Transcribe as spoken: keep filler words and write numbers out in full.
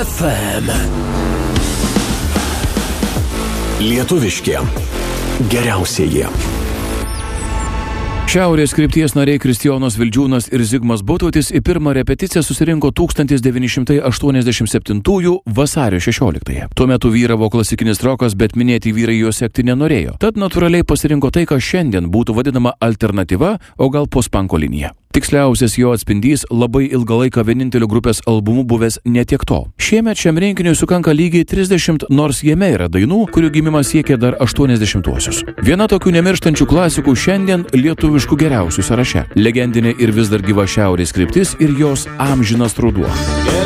F M. Lietuviški geriausieji. Šiaurės krypties nariai Kristijonas Vildžiūnas ir Zigmas Butautis į pirmą repeticiją susirinko tūkstantis devyni šimtai aštuoniasdešimt septintųjų vasario šešioliktąją. Tuo metu vyravo klasikinis rokas, bet minėti vyrai jo sekti nenorėjo. Tad natūraliai pasirinko tai, kas šiandien būtų vadinama alternatyva, o gal post-panko linija. Tiksliausias jo atspindys labai ilgą laiką vieninteliu grupės albumu buvęs Ne tiek to. Šiemet šiam rinkiniui sukanka lygiai trisdešimt, nors jame yra dainų, kurių gimimas siekia dar aštuoniasdešimtuosius. Viena tokių nemirštančių klasikų šiandien lietuviškų geriausių sąraše. Legendinė ir vis dar gyva Šiaurės kryptis ir jos amžinas ruduo.